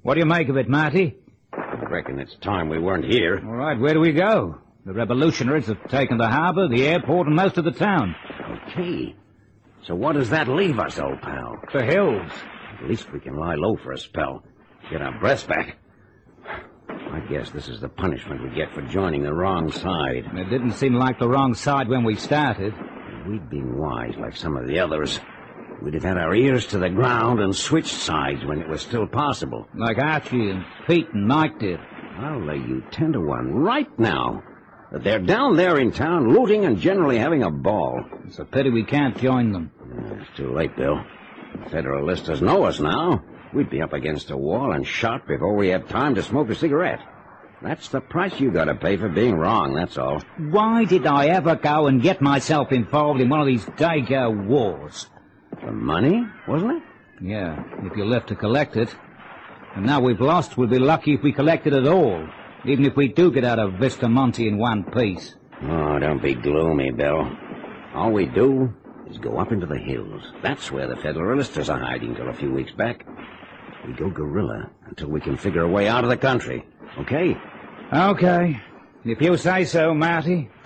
What do you make of it, Marty? I reckon it's time we weren't here. All right, where do we go? The revolutionaries have taken the harbor, the airport, and most of the town. Okay. So what does that leave us, old pal? The hills. At least we can lie low for a spell. Get our breaths back. I guess this is the punishment we get for joining the wrong side. It didn't seem like the wrong side when we started. If we'd been wise like some of the others, we'd have had our ears to the ground and switched sides when it was still possible. Like Archie and Pete and Mike did. I'll lay you 10 to 1 right now that they're down there in town looting and generally having a ball. It's a pity we can't join them. It's too late, Bill. The Federalists know us now. We'd be up against a wall and shot before we have time to smoke a cigarette. That's the price you gotta pay for being wrong, that's all. Why did I ever go and get myself involved in one of these dago wars? For money, wasn't it? Yeah, if you're left to collect it. And now we've lost, we'll be lucky if we collect it at all. Even if we do get out of Vistamonte in one piece. Oh, don't be gloomy, Bill. All we do is go up into the hills. That's where the Federalists are hiding till a few weeks back. We go guerrilla until we can figure a way out of the country. Okay? Okay. If you say so, Marty.